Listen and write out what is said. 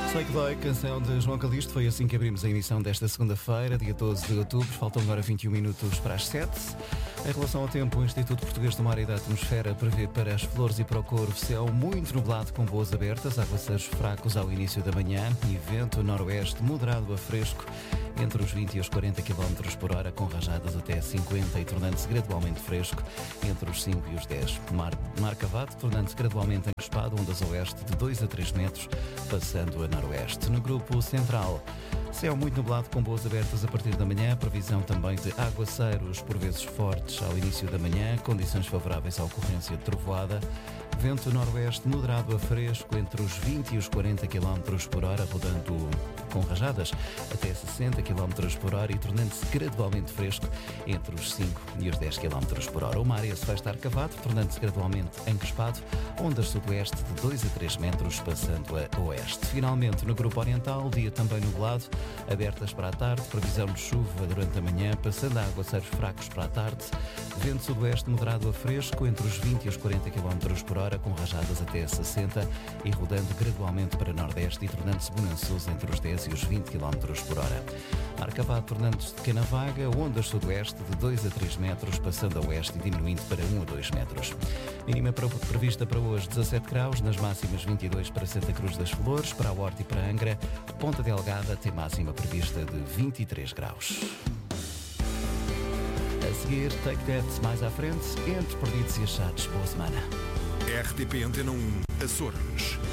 Sei que dói, canção de João Calixto. Foi assim que abrimos a emissão desta segunda-feira, dia 12 de outubro. Faltam agora 21 minutos para as 7. Em relação ao tempo, o Instituto Português do Mar e da Atmosfera prevê para as Flores e para o Corvo céu muito nublado com boas abertas, aguaceiros fracos ao início da manhã e vento noroeste moderado a fresco entre os 20 e os 40 km por hora, com rajadas até 50 e tornando-se gradualmente fresco entre os 5 e os 10. Mar cavado, tornando-se gradualmente encrespado, ondas oeste de 2 a 3 metros, passando a noroeste. No grupo central, céu muito nublado com boas abertas a partir da manhã, previsão também de aguaceiros por vezes fortes ao início da manhã, condições favoráveis à ocorrência de trovoada, vento noroeste moderado a fresco entre os 20 e os 40 km por hora, rodando com rajadas até 60 km por hora e tornando-se gradualmente fresco entre os 5 e os 10 km por hora. O mar esse vai estar cavado, tornando-se gradualmente encrespado, ondas sudoeste de 2 a 3 metros, passando a oeste. Finalmente, no grupo oriental, dia também nublado, abertas para a tarde, previsão de chuva durante a manhã, passando a aguaceiros fracos para a tarde, vento sudoeste moderado a fresco entre os 20 e os 40 km por hora, com rajadas até 60 e rodando gradualmente para nordeste e tornando-se bonançoso entre os 10 e os 20 km por hora. Mar cavado tornando-se de pequena vaga, ondas sudoeste de 2 a 3 metros, passando a oeste e diminuindo para 1 a 2 metros. Mínima prevista para hoje 17 graus, nas máximas 22 para Santa Cruz das Flores, para a Horta e para Angra. Ponta Delgada tem máxima prevista de 23 graus. A seguir, Take That mais à frente, entre perdidos e achados. Boa semana. RTP Antena 1, Açores.